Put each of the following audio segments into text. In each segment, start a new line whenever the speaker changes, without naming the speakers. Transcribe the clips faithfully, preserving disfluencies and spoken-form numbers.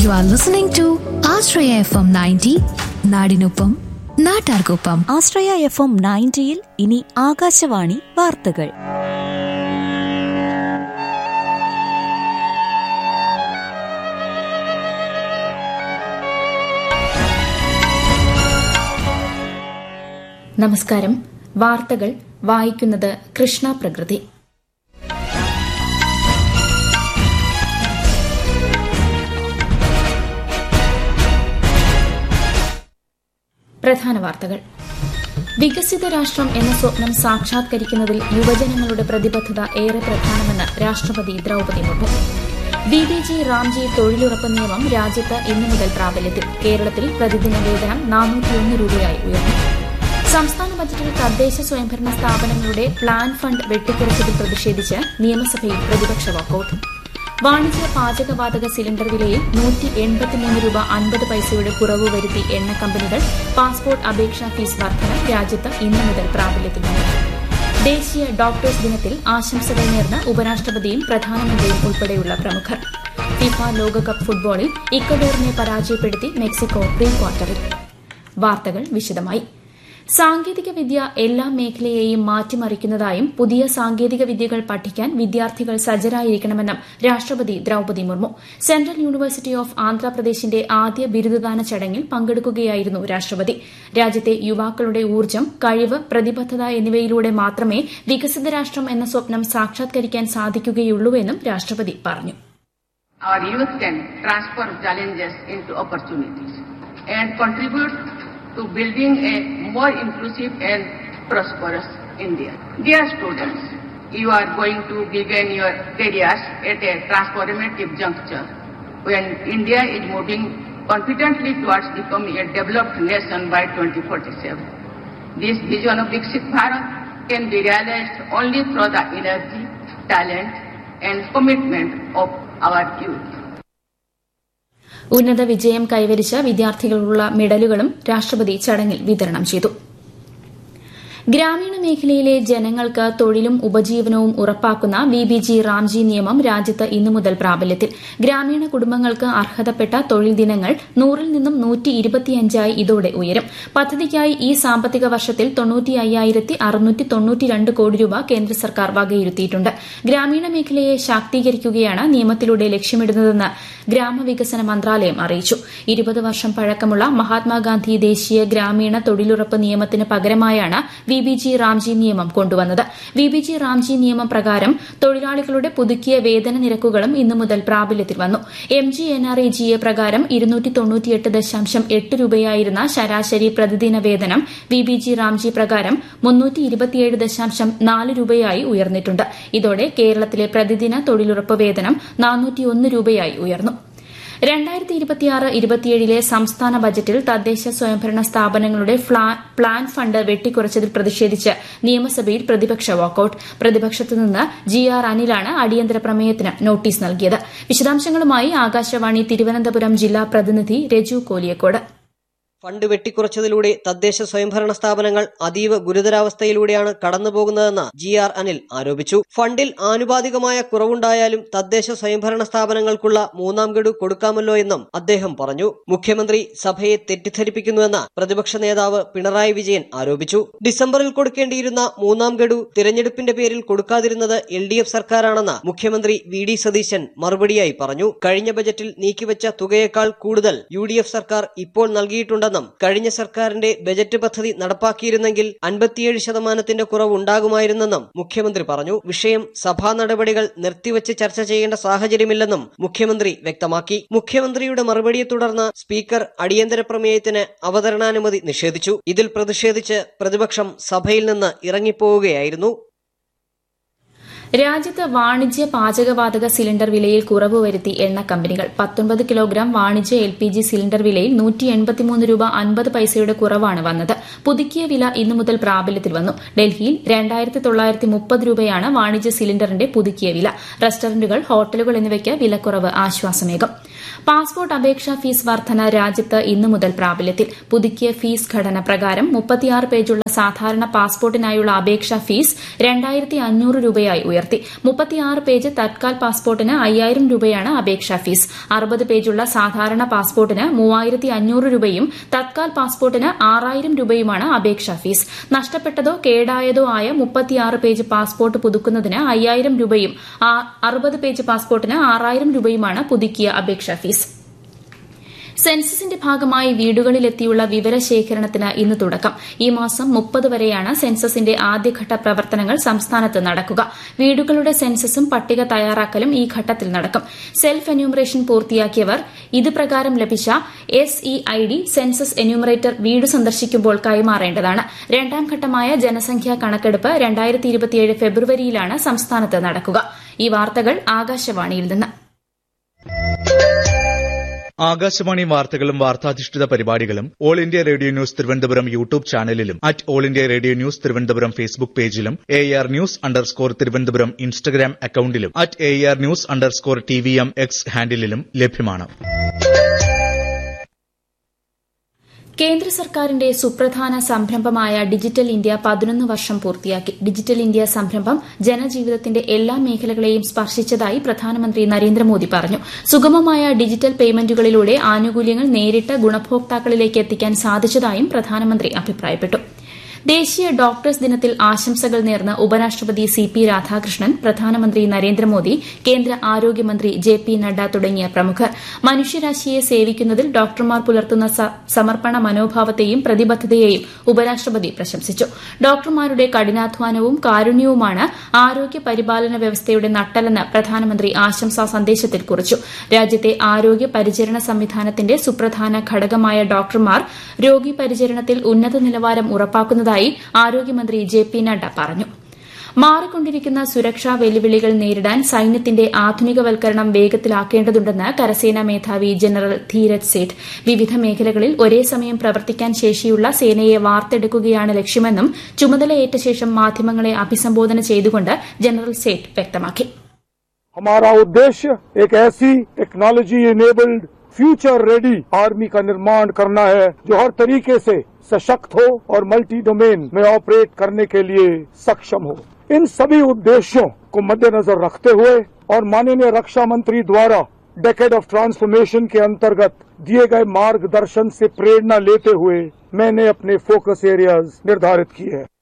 You are listening to Ashraya F M ninety, നാടിനൊപ്പം നാട്ടാർക്കൊപ്പം.
ആശ്രയ F M നയൻറ്റിയിൽ ഇനി ആകാശവാണി വാർത്തകൾ.
നമസ്കാരം. വാർത്തകൾ വായിക്കുന്നത് കൃഷ്ണ പ്രകൃതി. പ്രധാന വാർത്തകൾ. വികസിത രാഷ്ട്രം എന്ന സ്വപ്നം സാക്ഷാത്കരിക്കുന്നതിൽ യുവജനങ്ങളുടെ പ്രതിബദ്ധത ഏറെ പ്രധാനമെന്ന് രാഷ്ട്രപതി Draupadi Murmu. B B G Ramji തൊഴിലുറപ്പ് നിയമം രാജ്യത്ത് ഇന്നു മുതൽ പ്രാബല്യത്തിൽ. കേരളത്തിൽ പ്രതിദിന വേതനം നാനൂറ്റിയൊന്ന് രൂപയായി ഉയർന്നു. സംസ്ഥാന ബജറ്റിൽ തദ്ദേശ സ്വയംഭരണ സ്ഥാപനങ്ങളുടെ പ്ലാൻ ഫണ്ട് വെട്ടിക്കുറച്ചതിൽ പ്രതിഷേധിച്ച് നിയമസഭയിൽ പ്രതിപക്ഷ വാക്കൌട്ട്. വാണിജ്യ പാചകവാതക സിലിണ്ടർ വിലയിൽ നൂറ്റി എൺപത്തിമൂന്ന് രൂപ അൻപത് പൈസയുടെ കുറവ് വരുത്തി എണ്ണ കമ്പനികൾ. പാസ്പോർട്ട് അപേക്ഷാ ഫീസ് വർധന രാജ്യത്ത് ഇന്നു മുതൽ പ്രാബല്യത്തിൽ വന്നു. ദേശീയ ഡോക്ടേഴ്സ് ദിനത്തിൽ ആശംസകൾ നേർന്ന് ഉപരാഷ്ട്രപതിയും പ്രധാനമന്ത്രിയും ഉൾപ്പെടെയുള്ള പ്രമുഖർ. ഫിഫ ലോകകപ്പ് ഫുട്ബോളിൽ ഇക്വഡോറിനെ പരാജയപ്പെടുത്തി മെക്സിക്കോ പ്രീ ക്വാർട്ടറിൽ. വാർത്തകൾ വിശദമായി. സാങ്കേതിക വിദ്യ എല്ലാ മേഖലയെയും മാറ്റിമറിക്കുന്നതായും പുതിയ സാങ്കേതിക വിദ്യകൾ പഠിക്കാൻ വിദ്യാർത്ഥികൾ സജ്ജരായിരിക്കണമെന്നും രാഷ്ട്രപതി Draupadi Murmu. Central university of ആന്ധ്രാപ്രദേശിന്റെ ആദ്യ ബിരുദദാന ചടങ്ങിൽ പങ്കെടുക്കുകയായിരുന്നു രാഷ്ട്രപതി. രാജ്യത്തെ യുവാക്കളുടെ ഊർജ്ജം, കഴിവ്, പ്രതിബദ്ധത എന്നിവയിലൂടെ മാത്രമേ വികസിത രാഷ്ട്രം എന്ന സ്വപ്നം സാക്ഷാത്കരിക്കാൻ സാധിക്കുകയുള്ളൂവെന്നും രാഷ്ട്രപതി പറഞ്ഞു.
Our youth can transform challenges into opportunities and contribute to building a more inclusive and prosperous India. Dear students, you are going to begin your careers at a transformative juncture when India is moving confidently towards becoming a developed nation by twenty forty-seven. This vision of Viksit Bharat can be realized only through the energy, talent and commitment of our youth.
ഉന്നത വിജയം കൈവരിച്ച വിദ്യാർത്ഥികളുള്ള മെഡലുകളും രാഷ്ട്രപതി ചടങ്ങിൽ വിതരണം ചെയ്തു. ഗ്രാമീണ മേഖലയിലെ ജനങ്ങൾക്ക് തൊഴിലും ഉപജീവനവും ഉറപ്പാക്കുന്ന ബി ബി ജി റാംജി നിയമം രാജ്യത്ത് ഇന്നു മുതൽ പ്രാബല്യത്തിൽ. ഗ്രാമീണ കുടുംബങ്ങൾക്ക് അർഹതപ്പെട്ട തൊഴിൽ ദിനങ്ങൾ നൂറിൽ നിന്നും നൂറ്റി ഇരുപത്തിയഞ്ചായി ഇതോടെ ഉയരും. പദ്ധതിക്കായി ഈ സാമ്പത്തിക വർഷത്തിൽ തൊണ്ണൂറ്റി അയ്യായിരത്തി അറുന്നൂറ്റി തൊണ്ണൂറ്റിരണ്ട് കോടി രൂപ കേന്ദ്ര സർക്കാർ വകയിരുത്തിയിട്ടുണ്ട്. ഗ്രാമീണ മേഖലയെ ശാക്തീകരിക്കുകയാണ് നിയമത്തിലൂടെ ലക്ഷ്യമിടുന്നതെന്ന് ഗ്രാമവികസന മന്ത്രാലയം അറിയിച്ചു. ഇരുപത് വർഷം പഴക്കമുള്ള മഹാത്മാഗാന്ധി ദേശീയ ഗ്രാമീണ തൊഴിലുറപ്പ് നിയമത്തിന് പകരമായാണ് വി ബി ജി റാംജി നിയമം കൊണ്ടുവന്നത്. വി ബി ജി റാംജി നിയമം പ്രകാരം തൊഴിലാളികളുടെ പുതുക്കിയ വേതന നിരക്കുകളും ഇന്നു മുതൽ പ്രാബല്യത്തിൽ വന്നു. M G N R E G A പ്രകാരം ഇരുന്നൂറ്റി തൊണ്ണൂറ്റിയെട്ട് ദശാംശം എട്ട് രൂപയായിരുന്ന ശരാശരി പ്രതിദിന വേതനം വി ബി ജി റാംജി പ്രകാരം മുന്നൂറ്റി ഇരുപത്തിയേഴ് ദശാംശം നാല് രൂപയായി ഉയർന്നിട്ടുണ്ട്. ഇതോടെ കേരളത്തിലെ പ്രതിദിന തൊഴിലുറപ്പ് വേതനം നാനൂറ്റിയൊന്ന് രൂപയായി ഉയർന്നു. രണ്ടായിരത്തി ഇരുപത്തിയാറ് ഇരുപത്തിയേഴിലെ സംസ്ഥാന ബജറ്റിൽ തദ്ദേശ സ്വയംഭരണ സ്ഥാപനങ്ങളുടെ പ്ലാൻ ഫണ്ട് വെട്ടിക്കുറച്ചതിൽ പ്രതിഷേധിച്ച് നിയമസഭയിൽ പ്രതിപക്ഷ വാക്കൌട്ട്. പ്രതിപക്ഷത്തുനിന്ന് ജി ആർ അനിലാണ് അടിയന്തര പ്രമേയത്തിന് നോട്ടീസ് നൽകിയത്. വിശദാംശങ്ങളുമായി ആകാശവാണി തിരുവനന്തപുരം ജില്ലാ പ്രതിനിധി രജു കോലിയക്കോട്.
ഫണ്ട് വെട്ടിക്കുറച്ചതിലൂടെ തദ്ദേശ സ്വയംഭരണ സ്ഥാപനങ്ങൾ അതീവ ഗുരുതരാവസ്ഥയിലൂടെയാണ് കടന്നുപോകുന്നതെന്ന് ജി ആർ അനിൽ ആരോപിച്ചു. ഫണ്ടിൽ ആനുപാതികമായ കുറവുണ്ടായാലും തദ്ദേശ സ്വയംഭരണ സ്ഥാപനങ്ങൾക്കുള്ള മൂന്നാം ഗഡു കൊടുക്കാമല്ലോ എന്നും അദ്ദേഹം പറഞ്ഞു. മുഖ്യമന്ത്രി സഭയെ തെറ്റിദ്ധരിപ്പിക്കുന്നുവെന്ന് പ്രതിപക്ഷ നേതാവ് പിണറായി വിജയൻ ആരോപിച്ചു. ഡിസംബറിൽ കൊടുക്കേണ്ടിയിരുന്ന മൂന്നാം ഗഡു തിരഞ്ഞെടുപ്പിന്റെ പേരിൽ കൊടുക്കാതിരുന്നത് എൽ ഡി എഫ് സർക്കാരാണെന്ന് മുഖ്യമന്ത്രി വി ഡി സതീശൻ മറുപടിയായി പറഞ്ഞു. കഴിഞ്ഞ ബജറ്റിൽ നീക്കിവെച്ച തുകയേക്കാൾ കൂടുതൽ യു ഡി എഫ് സർക്കാർ ഇപ്പോൾ നൽകിയിട്ടുണ്ടെന്നും കഴിഞ്ഞ സർക്കാരിന്റെ ബജറ്റ് പദ്ധതി നടപ്പാക്കിയിരുന്നെങ്കിൽ അൻപത്തിയേഴ് ശതമാനത്തിന്റെ കുറവ് ഉണ്ടാകുമായിരുന്നെന്നും മുഖ്യമന്ത്രി പറഞ്ഞു. വിഷയം സഭാ നടപടികൾ നിർത്തിവച്ച് ചർച്ച ചെയ്യേണ്ട സാഹചര്യമില്ലെന്നും മുഖ്യമന്ത്രി വ്യക്തമാക്കി. മുഖ്യമന്ത്രിയുടെ മറുപടിയെ തുടർന്ന് സ്പീക്കർ അടിയന്തര പ്രമേയത്തിന് അവതരണാനുമതി നിഷേധിച്ചു. ഇതിൽ പ്രതിഷേധിച്ച് പ്രതിപക്ഷം സഭയിൽ നിന്ന് ഇറങ്ങിപ്പോവുകയായിരുന്നു.
രാജ്യത്ത് വാണിജ്യ പാചകവാതക സിലിണ്ടർ വിലയിൽ കുറവ് വരുത്തി എണ്ണ കമ്പനികൾ. പത്തൊൻപത് കിലോഗ്രാം വാണിജ്യ എൽ പി ജി സിലിണ്ടർ വിലയിൽ നൂറ്റി എൺപത്തിമൂന്ന് രൂപ അൻപത് പൈസയുടെ കുറവാണ് വന്നത്. പുതുക്കിയ വില ഇന്നു മുതൽ പ്രാബല്യത്തിൽ വന്നു. ഡൽഹിയിൽ രണ്ടായിരത്തി തൊള്ളായിരത്തി മുപ്പത് രൂപയാണ് വാണിജ്യ സിലിണ്ടറിന്റെ പുതുക്കിയ വില. റെസ്റ്റോറന്റുകൾ, ഹോട്ടലുകൾ എന്നിവയ്ക്ക് വിലക്കുറവ് ആശ്വാസമേകും. പാസ്പോർട്ട് അപേക്ഷാ ഫീസ് വർധന രാജ്യത്ത് ഇന്നു മുതൽ പ്രാബല്യത്തിൽ. പുതുക്കിയ ഫീസ് ഘടന പ്രകാരം മുപ്പത്തിയാറ് പേജുള്ള സാധാരണ പാസ്പോർട്ടിനായുള്ള അപേക്ഷാ ഫീസ് രണ്ടായിരത്തി അഞ്ഞൂറ് രൂപയായി ഉയർത്തി. മുപ്പത്തിയാറ് പേജ് തത്കാൽ പാസ്പോർട്ടിന് അയ്യായിരം രൂപയാണ് അപേക്ഷാ ഫീസ്. അറുപത് പേജുള്ള സാധാരണ പാസ്പോർട്ടിന് മൂവായിരത്തി അഞ്ഞൂറ് രൂപയും തത്കാൽ പാസ്പോർട്ടിന് ആറായിരം രൂപയുമാണ് അപേക്ഷാ ഫീസ്. നഷ്ടപ്പെട്ടതോ കേടായതോ ആയ മുപ്പത്തിയാറ് പേജ് പാസ്പോർട്ട് പുതുക്കുന്നതിന് അയ്യായിരം രൂപയും അറുപത് പേജ് പാസ്പോർട്ടിന് ആറായിരം രൂപയുമാണ് പുതുക്കിയ അപേക്ഷാ ഫീസ്. സെൻസസിന്റെ ഭാഗമായി വീടുകളിലെത്തിയുള്ള വിവരശേഖരണത്തിന് ഇന്ന് തുടക്കം. ഈ മാസം മുപ്പത് വരെയാണ് സെൻസസിന്റെ ആദ്യഘട്ട പ്രവർത്തനങ്ങൾ സംസ്ഥാനത്ത് നടക്കുക. വീടുകളുടെ സെൻസസും പട്ടിക തയ്യാറാക്കലും ഈ ഘട്ടത്തിൽ നടക്കും. സെൽഫ് എന്യൂമറേഷൻ പൂർത്തിയാക്കിയവർ ഇത് പ്രകാരം ലഭിച്ച S E I D census enumerator വീട് സന്ദർശിക്കുമ്പോൾ കൈമാറേണ്ടതാണ്. രണ്ടാം ഘട്ടമായ ജനസംഖ്യാ കണക്കെടുപ്പ് രണ്ടായിരത്തി ഇരുപത്തിയേഴ് ഫെബ്രുവരിയിലാണ് സംസ്ഥാനത്ത് നടക്കുക. ഈ വാർത്തകൾ ആകാശവാണിയിൽ നിന്ന്.
ആകാശവാണി വാർത്തകളും വാർത്താധിഷ്ഠിത പരിപാടികളും all India radio news Thiruvananthapuram YouTube ചാനലിലും at all India radio news Thiruvananthapuram Facebook പേജിലും A R news underscore Thiruvananthapuram Instagram അക്കൌണ്ടിലും at A R news underscore T V M X ഹാൻഡിലും ലഭ്യമാണ്.
കേന്ദ്ര സർക്കാരിന്റെ സുപ്രധാന സംരംഭമായ ഡിജിറ്റൽ ഇന്ത്യ പതിനൊന്ന് വർഷം പൂർത്തിയാക്കി. ഡിജിറ്റൽ ഇന്ത്യ സംരംഭം ജനജീവിതത്തിന്റെ എല്ലാ മേഖലകളെയും സ്പർശിച്ചതായി പ്രധാനമന്ത്രി നരേന്ദ്രമോദി പറഞ്ഞു. സുഗമമായ ഡിജിറ്റൽ പേയ്മെന്റുകളിലൂടെ ആനുകൂല്യങ്ങൾ നേരിട്ട് ഗുണഭോക്താക്കളിലേക്ക് എത്തിക്കാൻ സാധിച്ചതായും പ്രധാനമന്ത്രി അഭിപ്രായപ്പെട്ടു. ദേശീയ ഡോക്ടേഴ്സ് ദിനത്തിൽ ആശംസകൾ നേർന്ന് ഉപരാഷ്ട്രപതി സി പി രാധാകൃഷ്ണൻ, പ്രധാനമന്ത്രി നരേന്ദ്രമോദി, കേന്ദ്ര ആരോഗ്യമന്ത്രി ജെ പി നഡ്ഡ തുടങ്ങിയ പ്രമുഖർ. മനുഷ്യരാശിയെ സേവിക്കുന്നതിൽ ഡോക്ടർമാർ പുലർത്തുന്ന സമർപ്പണ മനോഭാവത്തെയും പ്രതിബദ്ധതയെയും ഉപരാഷ്ട്രപതി പ്രശംസിച്ചു. ഡോക്ടർമാരുടെ കഠിനാധ്വാനവും കാരുണ്യവുമാണ് ആരോഗ്യ പരിപാലന വ്യവസ്ഥയുടെ നട്ടെല്ലെന്ന് പ്രധാനമന്ത്രി ആശംസാ സന്ദേശത്തിൽ കുറിച്ചു. രാജ്യത്തെ ആരോഗ്യ പരിചരണ സംവിധാനത്തിന്റെ സുപ്രധാന ഘടകമായ ഡോക്ടർമാർ രോഗി പരിചരണത്തിൽ ഉന്നത നിലവാരം ഉറപ്പാക്കുന്നതായി ആരോഗ്യമന്ത്രി ജെ പി നഡ്ഡ പറഞ്ഞു. മാറിക്കൊണ്ടിരിക്കുന്ന സുരക്ഷാ വെല്ലുവിളികൾ നേരിടാൻ സൈന്യത്തിന്റെ ആധുനികവൽക്കരണം വേഗത്തിലാക്കേണ്ടതുണ്ടെന്ന് കരസേനാ മേധാവി ജനറൽ ധീരജ് സേഠ്. വിവിധ മേഖലകളിൽ ഒരേ സമയം പ്രവർത്തിക്കാൻ ശേഷിയുള്ള സേനയെ വാർത്തെടുക്കുകയാണ് ലക്ഷ്യമെന്നും ചുമതലയേറ്റ ശേഷം മാധ്യമങ്ങളെ അഭിസംബോധന ചെയ്തുകൊണ്ട് ജനറൽ സേഠ് വ്യക്തമാക്കി.
हमारा उद्देश्य एक ऐसी technology enabled future ready army का निर्माण करना है जो हर तरीके से सशक्त हो और मल्टी डोमेन में ऑपरेट करने के लिए सक्षम हो. इन सभी उद्देश्यों को मद्देनजर रखते हुए और माननीय रक्षा मंत्री द्वारा डेकेड ऑफ ट्रांसफॉर्मेशन के अंतर्गत दिए गए मार्गदर्शन से प्रेरणा लेते हुए मैंने अपने फोकस एरियाज निर्धारित किए हैं.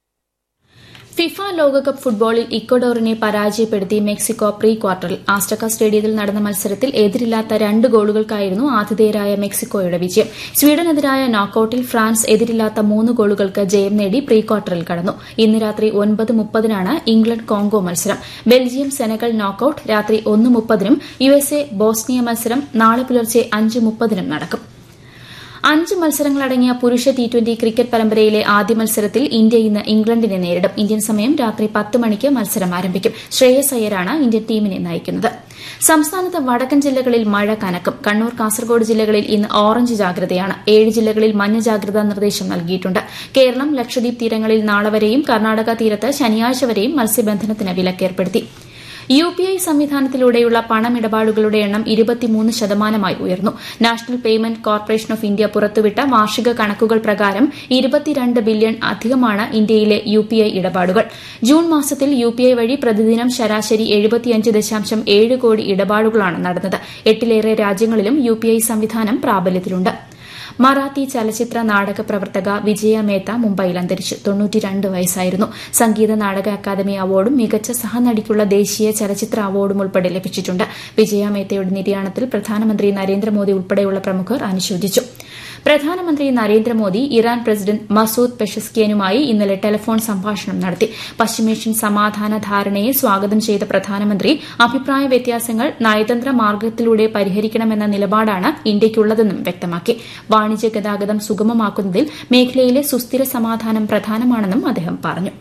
ഫിഫ ലോകകപ്പ് ഫുട്ബോളിൽ ഇക്വഡോറിനെ പരാജയപ്പെടുത്തി മെക്സിക്കോ പ്രീ ക്വാർട്ടറിൽ. ആസ്റ്റക സ്റ്റേഡിയത്തിൽ നടന്ന മത്സരത്തിൽ എതിരില്ലാത്ത രണ്ട് ഗോളുകൾക്കായിരുന്നു ആതിഥേയരായ മെക്സിക്കോയുടെ വിജയം. സ്വീഡനെതിരായ നോക്കൌട്ടിൽ ഫ്രാൻസ് എതിരില്ലാത്ത മൂന്ന് ഗോളുകൾക്ക് ജയം നേടി പ്രീ ക്വാർട്ടറിൽ കടന്നു. ഇന്ന് രാത്രി ഒൻപത് മുപ്പതിനാണ് ഇംഗ്ലണ്ട് കോങ്കോ മത്സരം. ബെൽജിയം സെനഗൽ നോക്കൌട്ട് രാത്രി ഒന്ന് മുപ്പതിനും യു എസ് എ ബോസ്നിയ മത്സരം നാളെ പുലർച്ചെ അഞ്ച് മുപ്പതിനും നടക്കും. അഞ്ച് മത്സരങ്ങളടങ്ങിയ പുരുഷ ടി ട്വന്റി ക്രിക്കറ്റ് പരമ്പരയിലെ ആദ്യ മത്സരത്തിൽ ഇന്ത്യ ഇന്ന് ഇംഗ്ലണ്ടിനെ നേരിടും. ഇന്ത്യൻ സമയം രാത്രി പത്ത് മണിക്ക് മത്സരം ആരംഭിക്കും. ശ്രേയസ് അയ്യരാണ് ഇന്ത്യൻ ടീമിനെ നയിക്കുന്നത്. സംസ്ഥാനത്ത് വടക്കൻ ജില്ലകളിൽ മഴ കനക്കും. കണ്ണൂർ, കാസർഗോഡ് ജില്ലകളിൽ ഇന്ന് ഓറഞ്ച് ജാഗ്രതയാണ്. ഏഴ് ജില്ലകളിൽ മഞ്ഞ ജാഗ്രതാ നിർദ്ദേശം നൽകിയിട്ടുണ്ട്. കേരളം, ലക്ഷദ്വീപ് തീരങ്ങളിൽ നാളെ വരെയും കർണാടക തീരത്ത് ശനിയാഴ്ച വരെയും മത്സ്യബന്ധനത്തിന് വിലക്കേർപ്പെടുത്തി. യു പി ഐ സംവിധാനത്തിലൂടെയുള്ള പണമിടപാടുകളുടെ എണ്ണം ഇരുപത്തിമൂന്ന് ശതമാനമായി ഉയർന്നു. National payment corporation of India പുറത്തുവിട്ട വാർഷിക കണക്കുകൾ പ്രകാരം ഇരുപത്തിരണ്ട് ബില്യൺ അധികമാണ് ഇന്ത്യയിലെ യു പി ഐ ഇടപാടുകൾ. ജൂൺ മാസത്തിൽ യു പി ഐ വഴി പ്രതിദിനം ശരാശരി എഴുപത്തിയഞ്ച് ദശാംശം ഏഴ് കോടി ഇടപാടുകളാണ് നടന്നത്. എട്ടിലേറെ രാജ്യങ്ങളിലും യു പി ഐ സംവിധാനം പ്രാബല്യത്തിലുണ്ട്. മറാത്തി ചലച്ചിത്ര നാടക പ്രവർത്തക വിജയ മേത്ത മുംബൈയിൽ അന്തരിച്ചു. തൊണ്ണൂറ്റിരണ്ട് വയസ്സായിരുന്നു. സംഗീത നാടക അക്കാദമി അവാർഡും മികച്ച സഹനടിക്കുള്ള ദേശീയ ചലച്ചിത്ര അവാർഡും ഉൾപ്പെടെ ലഭിച്ചിട്ടുണ്ട്. വിജയ മേത്തയുടെ നിര്യാണത്തിൽ പ്രധാനമന്ത്രി നരേന്ദ്രമോദി ഉൾപ്പെടെയുള്ള പ്രമുഖർ അനുശോചിച്ചു. പ്രധാനമന്ത്രി നരേന്ദ്രമോദി ഇറാൻ പ്രസിഡന്റ് മസൂദ് പെഷസ്കിയനുമായി ഇന്നലെ ടെലിഫോൺ സംഭാഷണം നടത്തി. പശ്ചിമേഷ്യൻ സമാധാന ധാരണയെ സ്വാഗതം ചെയ്ത പ്രധാനമന്ത്രി അഭിപ്രായ വ്യത്യാസങ്ങൾ നയതന്ത്ര മാർഗത്തിലൂടെ പരിഹരിക്കണമെന്ന നിലപാടാണ് ഇന്ത്യയ്ക്കുള്ളതെന്നും വ്യക്തമാക്കി. വാണിജ്യ ഗതാഗതം സുഗമമാക്കുന്നതിൽ മേഖലയിലെ സുസ്ഥിര സമാധാനം പ്രധാനമാണെന്നും അദ്ദേഹം പറഞ്ഞു.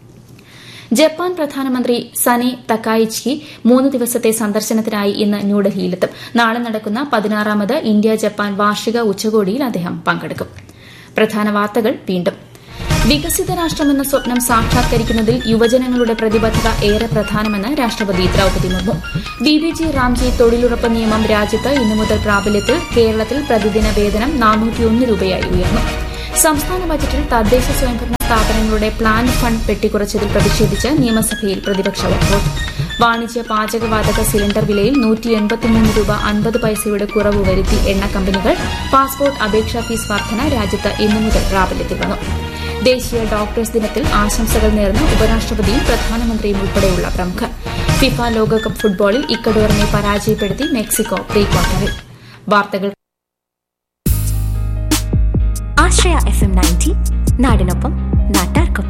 ജപ്പാൻ പ്രധാനമന്ത്രി സനെ തക്കായിച്ചി മൂന്ന് ദിവസത്തെ സന്ദർശനത്തിനായി ഇന്ന് ന്യൂഡൽഹിയിലെത്തും. നാളെ നടക്കുന്ന പതിനാറാമത് ഇന്ത്യ ജപ്പാൻ വാർഷിക ഉച്ചകോടിയിൽ അദ്ദേഹം പങ്കെടുക്കും. പ്രധാന വാർത്തകൾ വീണ്ടും. വികസിത രാഷ്ട്രമെന്ന സ്വപ്നം സാക്ഷാത്കരിക്കുന്നതിൽ യുവജനങ്ങളുടെ പ്രതിബദ്ധത ഏറെ പ്രധാനമെന്ന് രാഷ്ട്രപതി Draupadi Murmu. B B G Ramji തൊഴിലുറപ്പ് നിയമം രാജ്യത്ത് ഇന്നു മുതൽ പ്രാബല്യത്തിൽ. കേരളത്തിൽ പ്രതിദിന വേതനം നാനൂറ്റിയൊന്ന് രൂപയായി ഉയർന്നു. സംസ്ഥാന ബജറ്റിൽ തദ്ദേശ സ്വയംഭരണ സ്ഥാപനങ്ങളുടെ പ്ലാൻ ഫണ്ട് വെട്ടിക്കുറച്ചതിൽ പ്രതിഷേധിച്ച് നിയമസഭയിൽ പ്രതിപക്ഷ വാക്കൌട്ട്. വാണിജ്യ പാചകവാതക സിലിണ്ടർ വിലയിൽ നൂറ്റി എൺപത്തിമൂന്ന് രൂപ അൻപത് പൈസയുടെ കുറവ് വരുത്തി എണ്ണ കമ്പനികൾ. പാസ്പോർട്ട് അപേക്ഷാ ഫീസ് വർധന രാജ്യത്ത് ഇന്നു മുതൽ പ്രാബല്യത്തിൽ വന്നു. ദേശീയ ഡോക്ടേഴ്സ് ദിനത്തിൽ ആശംസകൾ നേർന്ന് ഉപരാഷ്ട്രപതിയും പ്രധാനമന്ത്രിയും ഉൾപ്പെടെയുള്ള പ്രമുഖർ. ഫിഫ ലോകകപ്പ് ഫുട്ബോളിൽ ഇക്വഡോറിനെ പരാജയപ്പെടുത്തി മെക്സിക്കോ പ്രീ ക്വാർട്ടറിൽ. വാർത്തകൾ
ആശ്രയ എഫ് എം നയൻറ്റി നാടിനൊപ്പം നാട്ടാർക്കൊപ്പം.